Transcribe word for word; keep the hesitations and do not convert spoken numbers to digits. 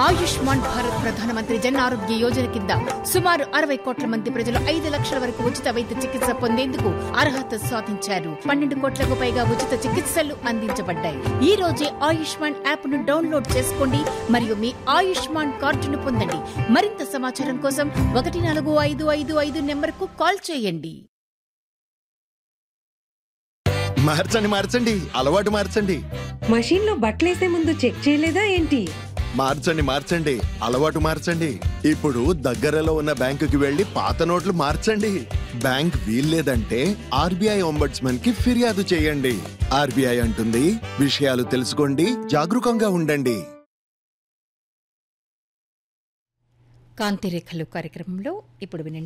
ఆయుష్మాన్ భారత్ ప్రధానమంత్రి జన్ ఆరోగ్య యోజన కింద సుమారు అరవై కోట్ల మంది ప్రజలు ఐదు లక్షల వరకు ఉచిత వైద్య చికిత్స పొందేందుకు అర్హత సాధించారు. పన్నెండు కోట్లకు పైగా ఉచిత చికిత్సలు అందించబడ్డాయి. ఈ రోజే ఆయుష్మాన్ యాప్ ను డౌన్లోడ్ చేసుకోండి మరియు మీ ఆయుష్మాన్ కార్డును పొందండి. మరింత సమాచారం కోసం ఒకటి నాలుగు ఐదు ఐదు ఐదు నెంబర్కు కాల్ చేయండి. మార్చండి మార్చండి అలవాటు మార్చండి. మషీన్ లో బట్టలేసే ముందు చెక్ చేయలేదా ఏంటి? మార్చండి మార్చండి అలవాటు మార్చండి. ఇప్పుడు దగ్గరలో ఉన్న బ్యాంకుకి వెళ్లి పాత నోట్లు మార్చండి. బ్యాంక్ వీల్లేదంటే ఆర్బీఐ ఒంబడ్స్మన్ కి ఫిర్యాదు చేయండి. ఆర్బీఐ అంటుంది, విషయాలు తెలుసుకోండి, జాగరూకంగా ఉండండి. కాంతిరేఖలు కార్యక్రమంలో ఇప్పుడు వినండి.